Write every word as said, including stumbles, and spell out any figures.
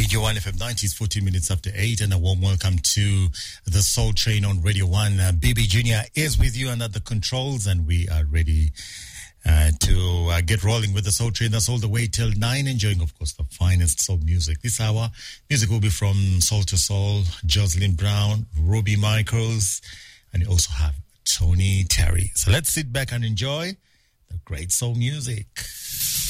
Radio one F M nineties, fourteen minutes after eight, and a warm welcome to the Soul Train on Radio one. Uh, B B Junior is with you under the controls, and we are ready uh, to uh, get rolling with the Soul Train. That's all the way till nine, enjoying, of course, the finest soul music. This hour, music will be from Soul to Soul, Jocelyn Brown, Ruby Michaels, and you also have Tony Terry. So let's sit back and enjoy the great soul music.